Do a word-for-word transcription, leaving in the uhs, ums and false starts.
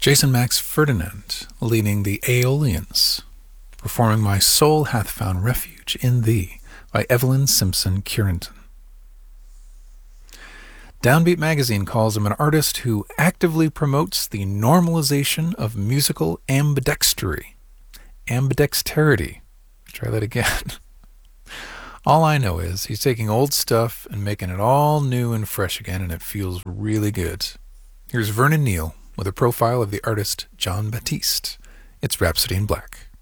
Jason Max Ferdinand, leading the Aeolians, performing My Soul Hath Found Refuge in Thee by Evelyn Simpson Curenton. Downbeat magazine calls him an artist who actively promotes the normalization of musical ambidextery. Ambidexterity. Try that again. All I know is he's taking old stuff and making it all new and fresh again, and it feels really good. Here's Vernon Neal with a profile of the artist Jon Batiste. It's Rhapsody in Black.